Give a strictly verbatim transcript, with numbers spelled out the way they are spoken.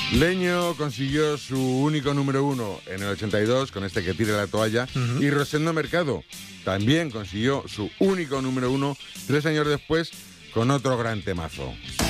Leño consiguió su único número uno en el ochenta y dos con este Que tire la toalla. Uh-huh. Y Rosendo Mercado también consiguió su único número uno tres años después con otro gran temazo.